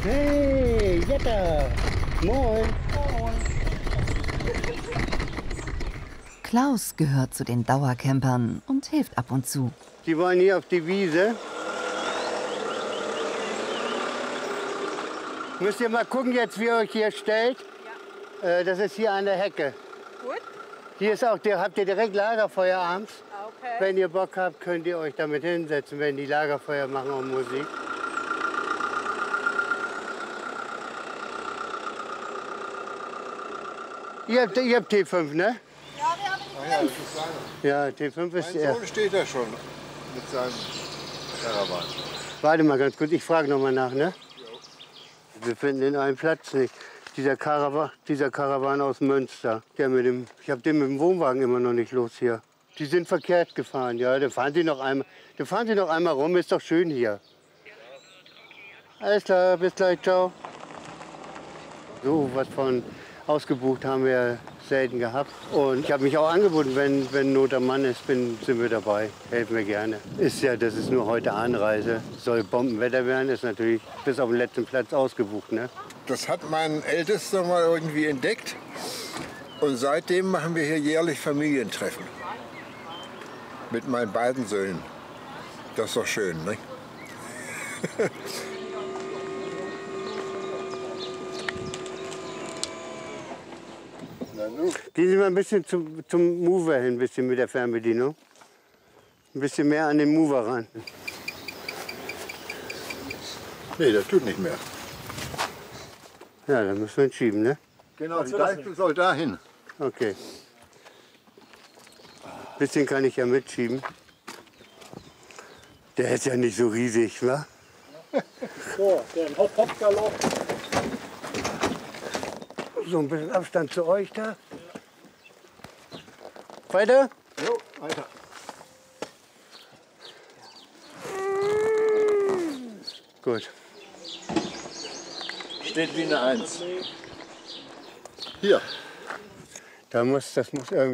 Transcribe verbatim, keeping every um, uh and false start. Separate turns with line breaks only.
Hey, Jetta! Moin!
Klaus gehört zu den Dauercampern und hilft ab und zu.
Die wollen hier auf die Wiese. Müsst ihr mal gucken jetzt, wie ihr euch hier stellt. Ja. Äh, das ist hier an der Hecke. Gut. Hier ist auch, der, habt ihr direkt Lagerfeuer abends. Okay. Wenn ihr Bock habt, könnt ihr euch damit hinsetzen, wenn die Lagerfeuer machen und Musik. Ihr habt, ihr habt T fünf, ne?
Ja, wir haben
Ach ja, das ist seiner.
Ja, T fünf ist
Mein
er.
Sohn steht da schon mit seinem Caravan.
Warte mal ganz kurz, ich frage noch mal nach, ne? Jo. Wir finden den einen Platz nicht. Dieser Caravan, dieser Caravan aus Münster, der mit dem, ich habe den mit dem Wohnwagen immer noch nicht los hier. Die sind verkehrt gefahren, ja. Da fahren sie noch einmal, da fahren sie noch einmal rum, ist doch schön hier. Alles klar, bis gleich, ciao. So was von ausgebucht haben wir selten gehabt. Und ich habe mich auch angeboten, wenn, wenn Not am Mann ist, bin, sind wir dabei. Helfen wir gerne. Ist ja, das ist nur heute Anreise. Soll Bombenwetter werden, ist natürlich bis auf den letzten Platz ausgebucht, ne?
Das hat mein Ältester mal irgendwie entdeckt. Und seitdem machen wir hier jährlich Familientreffen. Mit meinen beiden Söhnen. Das ist doch schön, ne?
Gehen Sie mal ein bisschen zum, zum Mover hin, ein bisschen mit der Fernbedienung. Ein bisschen mehr an den Mover ran.
Nee, das tut nicht mehr.
Ja, dann müssen wir ihn schieben, ne?
Genau, die Leiste soll dahin.
Okay. Ein bisschen kann ich ja mitschieben. Der ist ja nicht so riesig, wa?
So, den Hop-Hop-Galopp.
So ein bisschen Abstand zu euch da. Weiter?
Jo, weiter.
Gut.
Steht wie eine Eins. Hier.
Da muss, das muss irgendwie